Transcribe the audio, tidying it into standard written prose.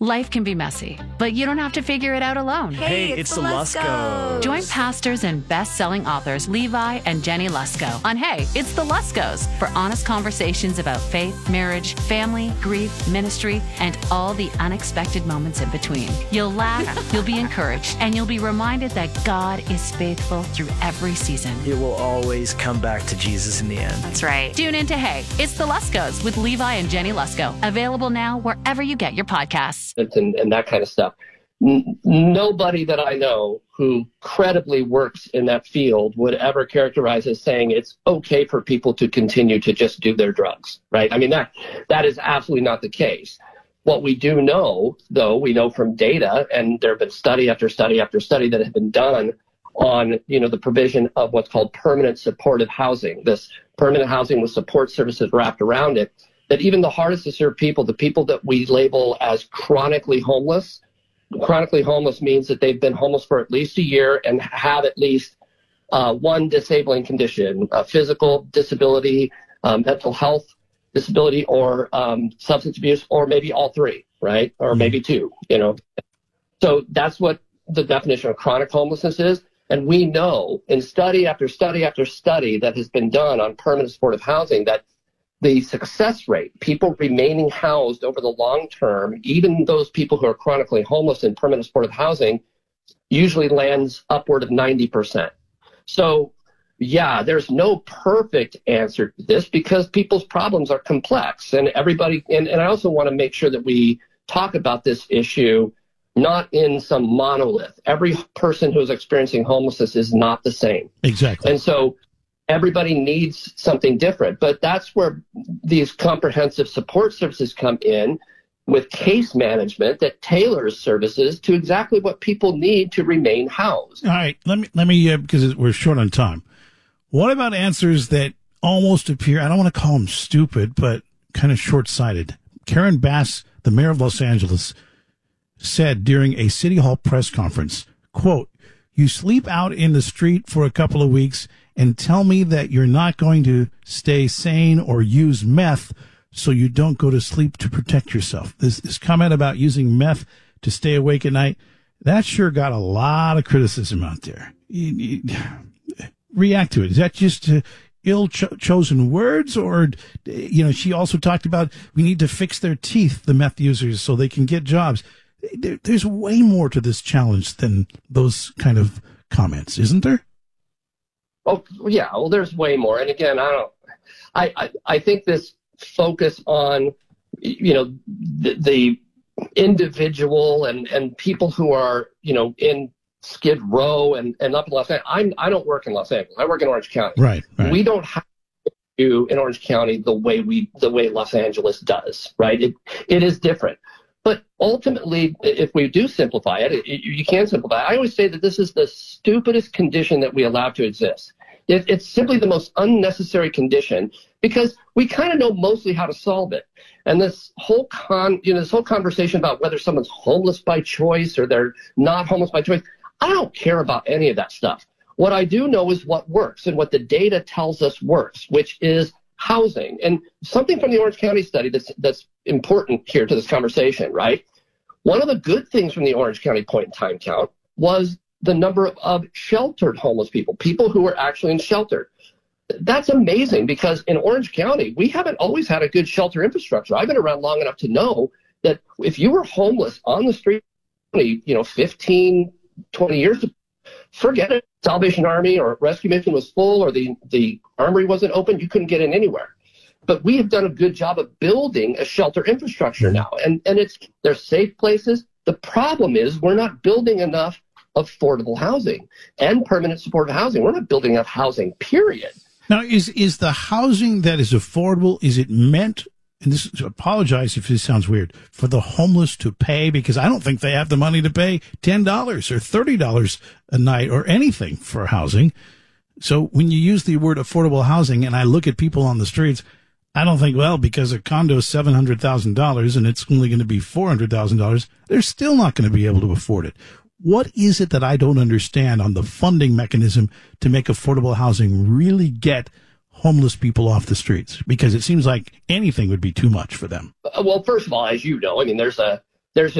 Life can be messy, but you don't have to figure it out alone. Hey, it's the Luskos. Join pastors and best-selling authors Levi and Jenny Lusko on Hey, It's the Luskos for honest conversations about faith, marriage, family, grief, ministry, and all the unexpected moments in between. You'll laugh, you'll be encouraged, and you'll be reminded that God is faithful through every season. It will always come back to Jesus in the end. That's right. Tune in to Hey, It's the Luskos with Levi and Jenny Lusko. Available now wherever you get your podcasts. And that kind of stuff. Nobody that I know who credibly works in that field would ever characterize as saying it's okay for people to continue to just do their drugs, right? I mean, that is absolutely not the case. What we do know, though, we know from data, and there have been study after study after study that have been done on, the provision of what's called permanent supportive housing, this permanent housing with support services wrapped around it, that even the hardest to serve people, the people that we label as chronically homeless means that they've been homeless for at least a year and have at least one disabling condition, a physical disability, mental health disability, or substance abuse, or maybe all three, right? Or maybe two, So that's what the definition of chronic homelessness is. And we know in study after study after study that has been done on permanent supportive housing that the success rate, people remaining housed over the long term, even those people who are chronically homeless in permanent supportive housing, usually lands upward of 90%. So, yeah, there's no perfect answer to this because people's problems are complex. And everybody, and I also want to make sure that we talk about this issue not in some monolith. Every person who's experiencing homelessness is not the same. Exactly. And so everybody needs something different, but that's where these comprehensive support services come in with case management that tailors services to exactly what people need to remain housed. All right, let me because we're short on time. What about answers that almost appear, I don't want to call them stupid, but kind of short-sighted? Karen Bass, the mayor of Los Angeles, said during a City Hall press conference, quote, "You sleep out in the street for a couple of weeks and tell me that you're not going to stay sane or use meth so you don't go to sleep to protect yourself." This comment about using meth to stay awake at night, that sure got a lot of criticism out there. React to it. Is that just ill-chosen words? Or, she also talked about we need to fix their teeth, the meth users, so they can get jobs. There's way more to this challenge than those kind of comments, isn't there? Oh, yeah. Well, there's way more. And again, I think this focus on, the individual and people who are, in Skid Row and up in Los Angeles. I don't work in Los Angeles. I work in Orange County. Right. We don't have to do in Orange County the way Los Angeles does, right? It is different. But ultimately, if we do simplify it, you can simplify it. I always say that this is the stupidest condition that we allow to exist. It's simply the most unnecessary condition because we kind of know mostly how to solve it. And this whole conversation about whether someone's homeless by choice or they're not homeless by choice, I don't care about any of that stuff. What I do know is what works and what the data tells us works, which is housing. And something from the Orange County study that's important here to this conversation, right? One of the good things from the Orange County point in time count was the number of sheltered homeless people who were actually in shelter. That's amazing because in Orange County, we haven't always had a good shelter infrastructure. I've been around long enough to know that if you were homeless on the street, 15, 20 years ago, forget it. Salvation Army or Rescue Mission was full or the armory wasn't open, you couldn't get in anywhere. But we have done a good job of building a shelter infrastructure now. And they're safe places. The problem is we're not building enough affordable housing and permanent supportive housing. We're not building enough housing, period. Now, is the housing that is affordable, is it meant, and this, apologize if this sounds weird, for the homeless to pay? Because I don't think they have the money to pay $10 or $30 a night or anything for housing. So when you use the word affordable housing and I look at people on the streets, I don't think, well, because a condo is $700,000 and it's only going to be $400,000, they're still not going to be able to afford it. What is it that I don't understand on the funding mechanism to make affordable housing really get homeless people off the streets? Because it seems like anything would be too much for them. Well, first of all, as you know, I mean, there's